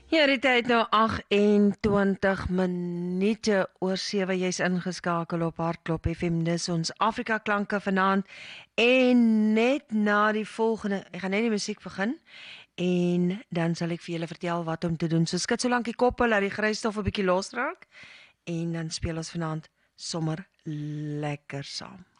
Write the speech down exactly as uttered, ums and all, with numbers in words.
Ja, die tyd nou agt en twintig minute oor sewe. Jy's ingeskakel op Hartklop F M. Dis ons Afrika klanke vanaand. En net na die volgende, ek gaan net die musiek begin en dan sal ek vir julle vertel wat om te doen. So skud so lank die koppe, laat die grysstof 'n bietjie losraak en dan speel ons vanaand sommer lekker saam.